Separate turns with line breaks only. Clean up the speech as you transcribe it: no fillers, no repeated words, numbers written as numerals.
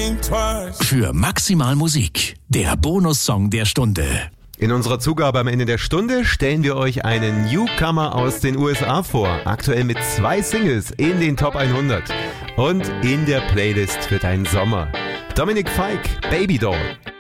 think twice.
Für Maximal Musik, der Bonussong der Stunde.
In unserer Zugabe am Ende der Stunde stellen wir euch einen Newcomer aus den USA vor. Aktuell mit 2 Singles in den Top 100 und in der Playlist für deinen Sommer. Dominic Fike, Baby Doll.